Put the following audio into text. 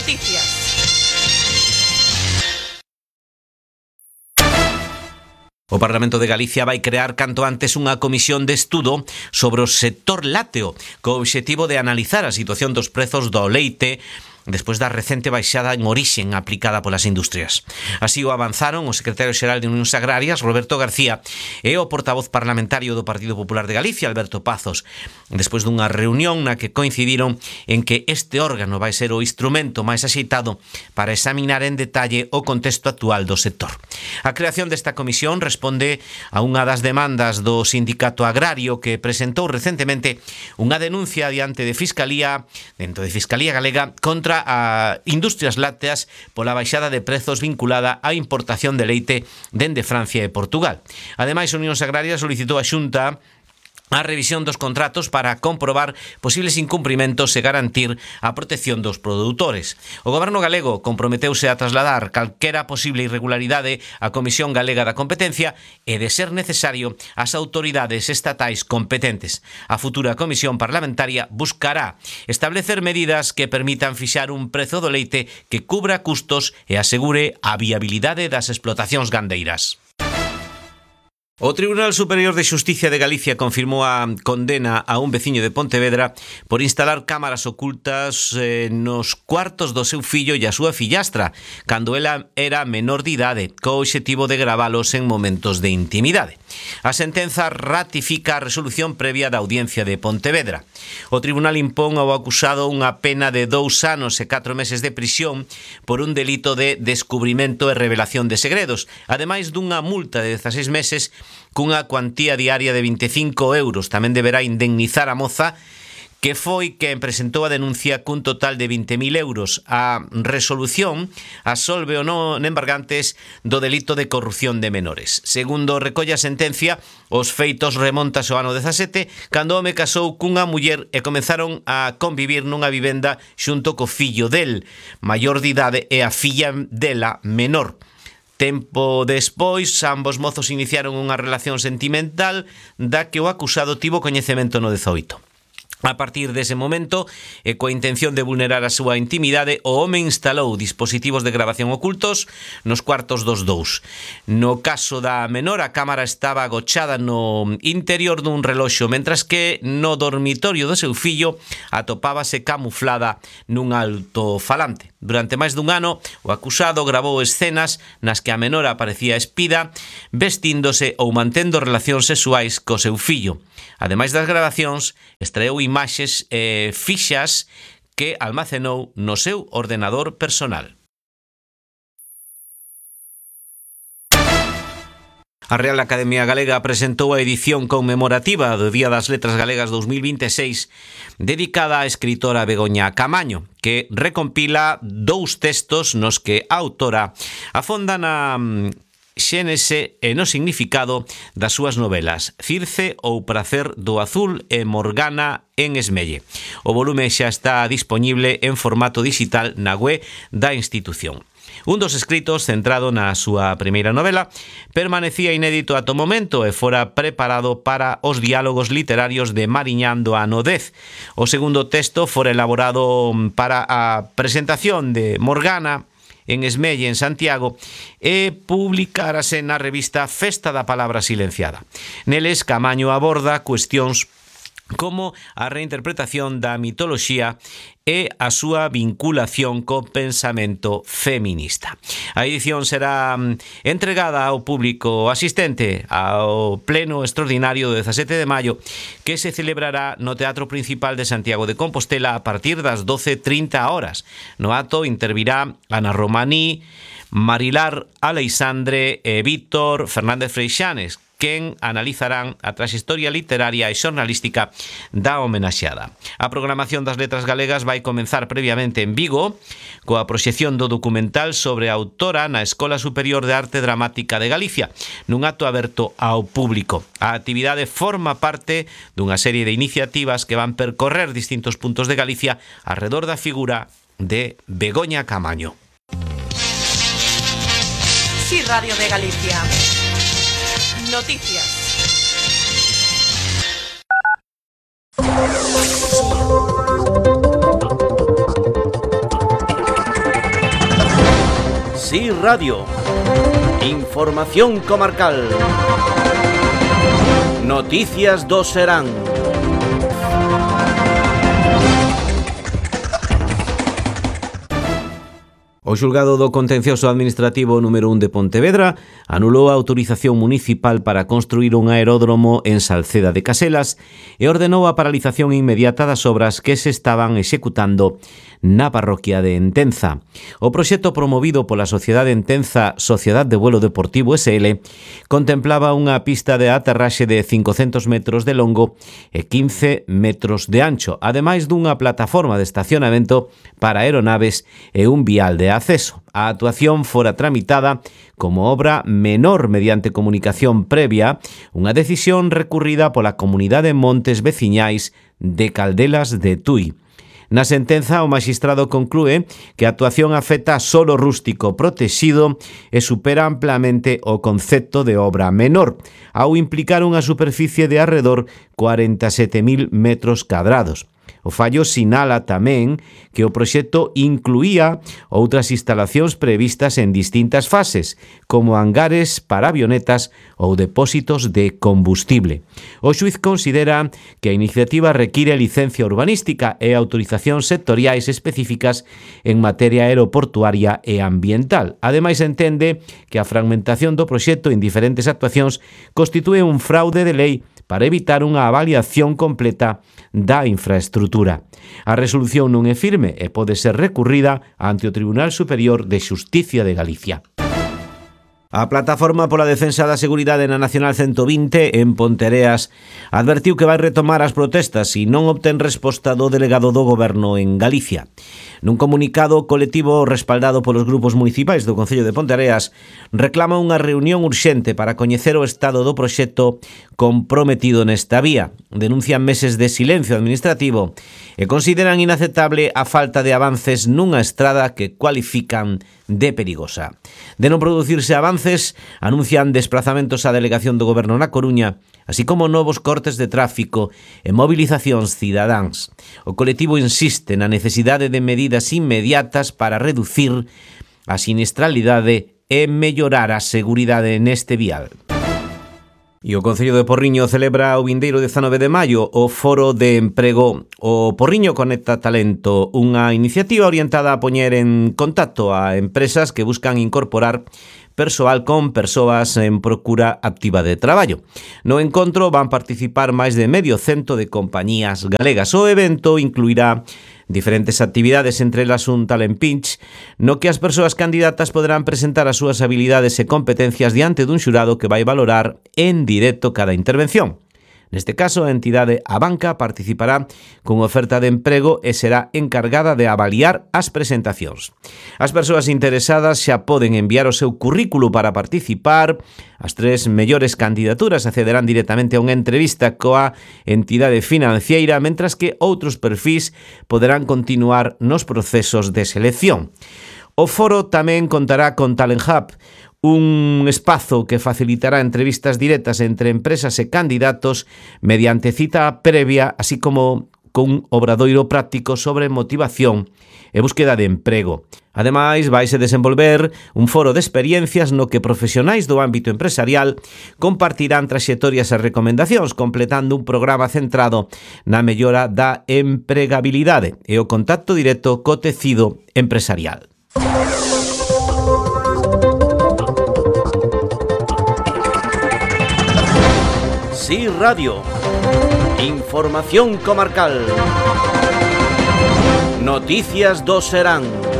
Noticias. O Parlamento de Galicia vai crear canto antes unha comisión de estudo sobre o sector lácteo co obxectivo de analizar a situación dos prezos do leite despois da recente baixada en orixen aplicada polas industrias. Así o avanzaron o secretario xeral de Unións Agrarias, Roberto García, e o portavoz parlamentario do Partido Popular de Galicia, Alberto Pazos, despois dunha reunión na que coincidiron en que este órgano vai ser o instrumento máis axeitado para examinar en detalle o contexto actual do sector. A creación desta comisión responde a unha das demandas do Sindicato Agrario que presentou recentemente unha denuncia diante de Fiscalía, dentro de Fiscalía Galega, contra a industrias lácteas pola baixada de prezos vinculada á importación de leite dende Francia e Portugal. Ademais, Unións Agrarias solicitou á Xunta a revisión dos contratos para comprobar posibles incumprimentos e garantir a protección dos produtores. O Goberno galego comprometeuse a trasladar calquera posible irregularidade á Comisión Galega da Competencia e, de ser necesario, ás autoridades estatais competentes. A futura Comisión Parlamentaria buscará establecer medidas que permitan fixar un prezo do leite que cubra custos e asegure a viabilidade das explotacións gandeiras. O Tribunal Superior de Xusticia de Galicia confirmou a condena a un veciño de Pontevedra por instalar cámaras ocultas nos cuartos do seu fillo e a súa fillastra, cando ela era menor de idade, co obxectivo de gravalos en momentos de intimidade. A sentenza ratifica a resolución previa da Audiencia de Pontevedra. O tribunal impón ao acusado unha pena de 2 anos e 4 meses de prisión por un delito de descubrimento e revelación de segredos, ademais dunha multa de 16 meses cunha cuantía diaria de 25 euros. Tamén deberá indemnizar a moza que foi quen presentou a denuncia cun total de 20.000 euros. A resolución absolve o non embargantes do delito de corrupción de menores. Segundo recolle a sentencia, os feitos remontas ao ano 17, cando o home casou cunha muller e comenzaron a convivir nunha vivenda xunto co fillo del, maior de idade, e a filla dela, menor. Tempo despois, ambos mozos iniciaron unha relación sentimental da que o acusado tivo coñecemento no 18. A partir dese momento, e coa intención de vulnerar a súa intimidade, o home instalou dispositivos de grabación ocultos nos cuartos dos dous. No caso da menor, a cámara estaba agochada no interior dun reloxo, mentras que no dormitorio do seu fillo atopábase camuflada nun altofalante. Durante máis dun ano, o acusado gravou escenas nas que a menor aparecía espida, vestíndose ou mantendo relacións sexuais co seu fillo. Ademais das grabacións, extraeu imaxes fixas que almacenou no seu ordenador personal. A Real Academia Galega presentou a edición conmemorativa do Día das Letras Galegas 2026 dedicada á escritora Begoña Camaño, que recompila 2 textos nos que a autora afonda na xénese e no significado das súas novelas Circe ou Pracer do Azul e Morgana en Esmelle. O volume xa está dispoñible en formato digital na web da institución. Un dos escritos, centrado na súa primeira novela, permanecía inédito ata o momento e fora preparado para os diálogos literarios de Mariñán do ano 10. O segundo texto fora elaborado para a presentación de Morgana en Esmelle, en Santiago, e publicárase na revista Festa da Palabra Silenciada. Neles, Camaño aborda cuestións como a reinterpretación da mitoloxía e a súa vinculación co pensamento feminista. A edición será entregada ao público asistente ao pleno extraordinario do 17 de maio que se celebrará no Teatro Principal de Santiago de Compostela a partir das 12:30 horas. No acto intervirá Ana Romaní, Marilar Aleixandre e Víctor Fernández Freixanes, quen analizarán a traxectoria literaria e xornalística da homenaxeada. A programación das letras galegas vai comenzar previamente en Vigo, coa proxección do documental sobre a autora na Escola Superior de Arte Dramática de Galicia, nun acto aberto ao público. A actividade forma parte dunha serie de iniciativas que van percorrer distintos puntos de Galicia arredor da figura de Begoña Camaño. Sí, Radio de Galicia. Noticias. Sí Radio. Información comarcal. Noticias do Serán. O xulgado do Contencioso Administrativo número 1 de Pontevedra anulou a autorización municipal para construir un aeródromo en Salceda de Caselas e ordenou a paralización inmediata das obras que se estaban executando na parroquia de Entenza. O proxecto promovido pola Sociedade Entenza Sociedade de Vuelo Deportivo SL contemplaba unha pista de aterraxe de 500 metros de longo e 15 metros de ancho, ademais dunha plataforma de estacionamento para aeronaves e un vial de acceso. A actuación fora tramitada como obra menor mediante comunicación previa, unha decisión recurrida pola Comunidade Montes Veciñais de Caldelas de Tui. Na sentenza, o maxistrado conclúe que a actuación afecta solo rústico protexido e supera amplamente o concepto de obra menor, ao implicar unha superficie de arredor 47.000 metros cadrados. O fallo sinala tamén que o proxecto incluía outras instalacións previstas en distintas fases, como hangares para avionetas ou depósitos de combustible. O xuiz considera que a iniciativa require licencia urbanística e autorizacións sectoriais específicas en materia aeroportuaria e ambiental. Ademais, entende que a fragmentación do proxecto en diferentes actuacións constitúe un fraude de lei para evitar unha avaliación completa da infraestrutura. A resolución non é firme e pode ser recurrida ante o Tribunal Superior de Xusticia de Galicia. A Plataforma pola Defensa da Seguridade na Nacional 120 en Ponteareas advertiu que vai retomar as protestas se non obtén resposta do delegado do Goberno en Galicia. Nun comunicado, o colectivo respaldado polos grupos municipais do Concello de Ponteareas reclama unha reunión urxente para coñecer o estado do proxecto comprometido nesta vía. Denuncian meses de silencio administrativo e consideran inaceptable a falta de avances nunha estrada que cualifican de perigosa. De non producirse avances, anuncian desplazamentos á delegación do Goberno na Coruña, así como novos cortes de tráfico e movilizacións cidadáns. O colectivo insiste na necesidade de medidas inmediatas para reducir a sinistralidade e mellorar a seguridade neste vial. E o Concello de Porriño celebra o vindeiro 19 de maio o Foro de Emprego O Porriño Conecta Talento, unha iniciativa orientada a poñer en contacto a empresas que buscan incorporar persoal con persoas en procura activa de traballo. No encontro van participar máis de medio cento de compañías galegas. O evento incluirá diferentes actividades, entre elas un talent pitch, no que as persoas candidatas poderán presentar as súas habilidades e competencias diante dun xurado que vai valorar en directo cada intervención. Neste caso, a entidade Abanca participará con oferta de emprego e será encargada de avaliar as presentacións. As persoas interesadas xa poden enviar o seu currículo para participar. As 3 mellores candidaturas accederán directamente a unha entrevista coa entidade financiera, mentras que outros perfís poderán continuar nos procesos de selección. O foro tamén contará con Talent Hub, un espazo que facilitará entrevistas directas entre empresas e candidatos mediante cita previa, así como con un obradoiro práctico sobre motivación e búsqueda de emprego. Ademais, vaise desenvolver un foro de experiencias no que profesionais do ámbito empresarial compartirán traxectorias e recomendacións, completando un programa centrado na mellora da empregabilidade e o contacto directo co tecido empresarial. Sí Radio. Información comarcal. Noticias do Serán.